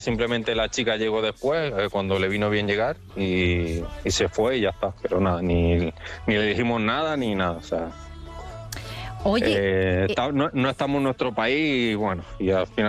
Simplemente la chica llegó después, cuando le vino bien llegar, y se fue y ya está. Pero nada, ni le dijimos nada ni nada. O sea, Oye, no estamos en nuestro país y bueno, y al final